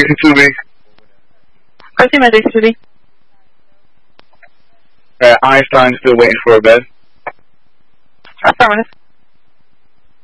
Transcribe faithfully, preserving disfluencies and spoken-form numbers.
sixty-two B. Cosima sixty-two B. Uh, Einstein still waiting for a bed. Affirmative.